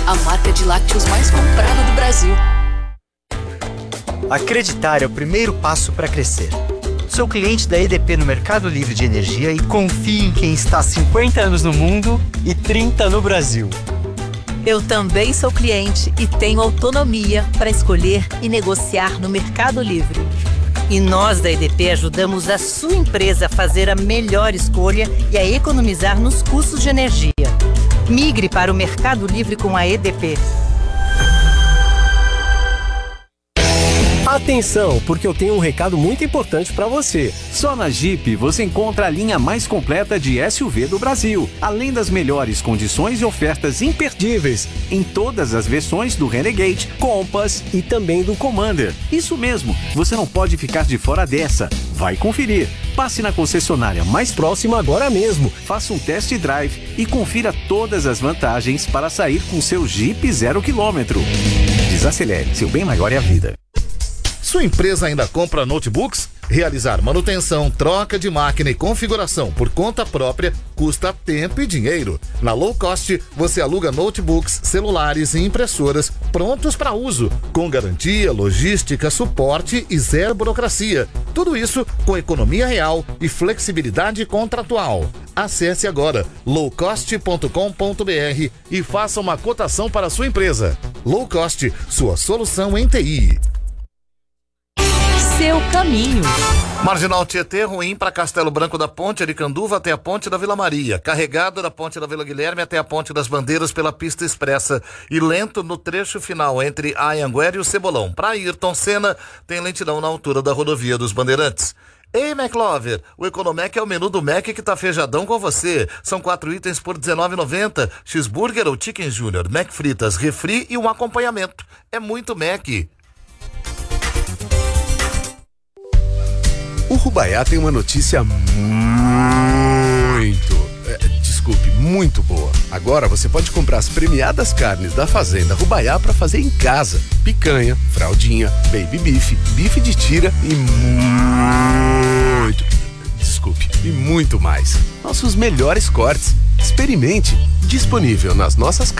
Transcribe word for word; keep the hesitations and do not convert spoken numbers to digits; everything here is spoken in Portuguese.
a marca de lácteos mais comprada do Brasil. Acreditar é o primeiro passo para crescer. Sou cliente da E D P no Mercado Livre de Energia e confio em quem está há cinquenta anos no mundo e trinta no Brasil. Eu também sou cliente e tenho autonomia para escolher e negociar no Mercado Livre. E nós da E D P ajudamos a sua empresa a fazer a melhor escolha e a economizar nos custos de energia. Migre para o Mercado Livre com a E D P. Atenção, porque eu tenho um recado muito importante para você. Só na Jeep você encontra a linha mais completa de S U V do Brasil, além das melhores condições e ofertas imperdíveis em todas as versões do Renegade, Compass e também do Commander. Isso mesmo, você não pode ficar de fora dessa. Vai conferir. Passe na concessionária mais próxima agora mesmo. Faça um test drive e confira todas as vantagens para sair com seu Jeep zero quilômetro. Desacelere, seu bem maior é a vida. Sua empresa ainda compra notebooks? Realizar manutenção, troca de máquina e configuração por conta própria custa tempo e dinheiro. Na Low Cost, você aluga notebooks, celulares e impressoras prontos para uso, com garantia, logística, suporte e zero burocracia. Tudo isso com economia real e flexibilidade contratual. Acesse agora low cost ponto com ponto b r e faça uma cotação para a sua empresa. Low Cost, sua solução em T I. Seu caminho. Marginal Tietê, ruim para Castelo Branco da Ponte, Aricanduva até a Ponte da Vila Maria. Carregado da Ponte da Vila Guilherme até a Ponte das Bandeiras pela pista expressa. E lento no trecho final entre a Anhanguera e o Cebolão. Para Ayrton Senna, tem lentidão na altura da rodovia dos Bandeirantes. Ei, McLover, o Economec é o menu do Mac que tá feijadão com você. São quatro itens por dezenove reais e noventa centavos. Cheeseburger ou Chicken Junior, Mac fritas, refri e um acompanhamento. É muito Mac. O Rubaiá tem uma notícia muito, é, desculpe, muito boa. Agora você pode comprar as premiadas carnes da Fazenda Rubaiá para fazer em casa. Picanha, fraldinha, baby beef, bife de tira e muito, desculpe, e muito mais. Nossos melhores cortes. Experimente. Disponível nas nossas